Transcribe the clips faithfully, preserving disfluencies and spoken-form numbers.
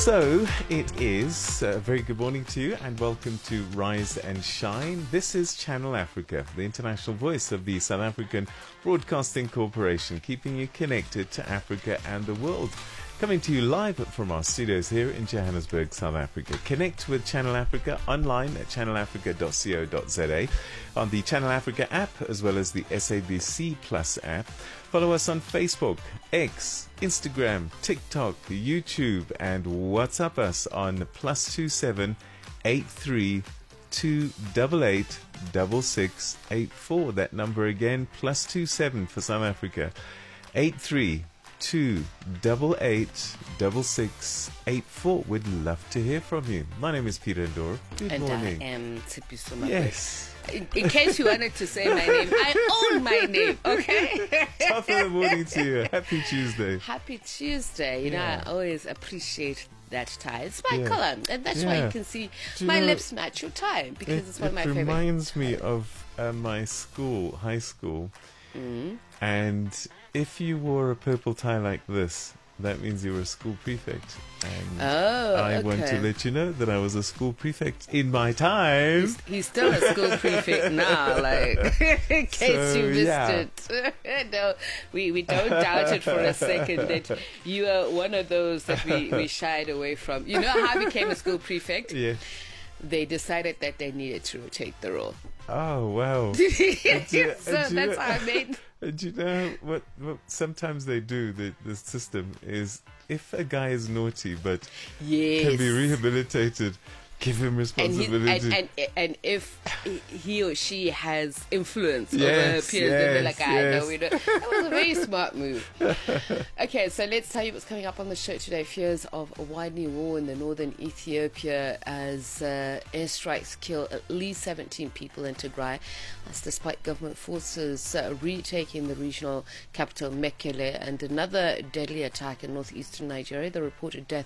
So it is a very good morning to you and welcome to Rise and Shine. This is Channel Africa, the international voice of the South African Broadcasting Corporation, keeping you connected to Africa and the world. Coming to you live from our studios here in Johannesburg, South Africa. Connect with Channel Africa online at channel africa dot co dot za, on the Channel Africa app as well as the S A B C Plus app. Follow us on Facebook, X, Instagram, TikTok, YouTube, and WhatsApp us on plus two seven eight three two eight eight six six eight four. That number again, plus two seven for South Africa, eight three two eight eight six six eight four. We'd love to hear from you. My name is Peter Ndoro. Good and morning. I am Tshepiso Mapete. Yes. In, in case you wanted to say my name, I own my name, okay? Top of the morning to you. Happy Tuesday. Happy Tuesday. You Yeah. know, I always appreciate that tie. It's my Yeah. color, and that's why Yeah. you can see Do you my know- lips match your tie, because It, it's one of my it favorite. reminds me of uh, my school, high school. Mm. And if you wore a purple tie like this, that means you were a school prefect. And Oh, I want to okay. let you know that I was a school prefect in my time. He's, he's still a school prefect now, like, in case So, you missed yeah. it. No, we, we don't doubt it for a second that you are one of those that we, we shied away from. You know how I became a school prefect? Yeah. They decided that they needed to rotate the role. Oh, wow. so And do you- that's and do you- how I made. And you know what, what sometimes they do, the, the system, is if a guy is naughty but Yes. can be rehabilitated, give him and, he, responsibility. and, and and if he or she has influence Yes, over peers, then they're yes, like, I yes. know we don't. That was a very smart move. Okay, so let's tell you what's coming up on the show today. Fears of a widening war in the northern Ethiopia as uh, airstrikes kill at least seventeen people in Tigray. That's despite government forces uh, retaking the regional capital Mekele, and another deadly attack in northeastern Nigeria. The reported death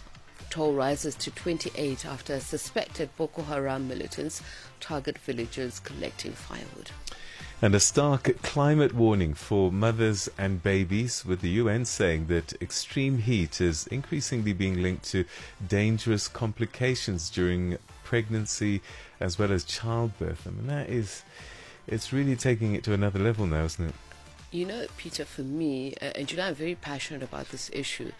toll rises to twenty-eight after suspected Boko Haram militants target villages collecting firewood. And a stark climate warning for mothers and babies, with the U N saying that extreme heat is increasingly being linked to dangerous complications during pregnancy as well as childbirth. I mean, that is, it's really taking it to another level now, isn't it? You know, Peter, for me, uh, and you know, I'm very passionate about this issue.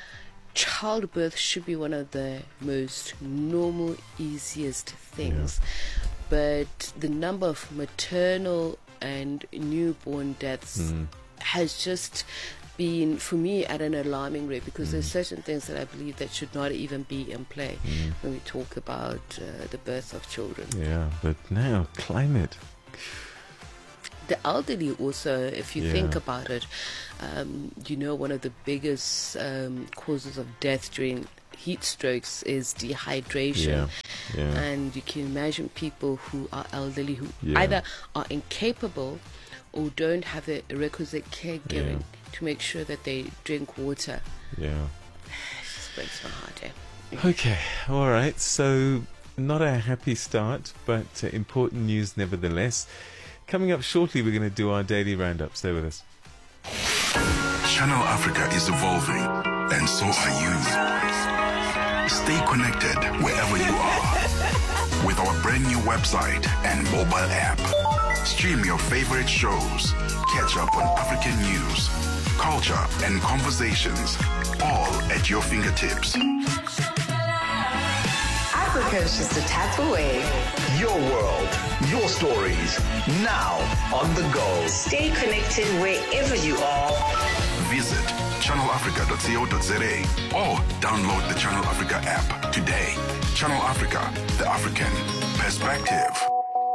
Childbirth should be one of the most normal, easiest things. But the number of maternal and newborn deaths Mm. has just been, for me, at an alarming rate, because there's certain things that I believe that should not even be in play Mm. when we talk about uh, the birth of children. Yeah, but now climate. The elderly also, if you Yeah. think about it, um, you know, one of the biggest um, causes of death during heat strokes is dehydration. Yeah, yeah. And you can imagine people who are elderly who Yeah. either are incapable or don't have the requisite caregiving to make sure that they drink water. Yeah. It just breaks my heart. Eh? Okay, all right. So, not a happy start, but uh, important news nevertheless. Coming up shortly, we're going to do our daily roundup. Stay with us. Channel Africa is evolving, and so are you. Stay connected wherever you are with our brand new website and mobile app. Stream your favorite shows, catch up on African news, culture, and conversations, all at your fingertips. Africa's just a tap away. Your world, your stories, now on the go. Stay connected wherever you are. Visit channel africa dot co dot za or download the Channel Africa app today. Channel Africa, the African perspective.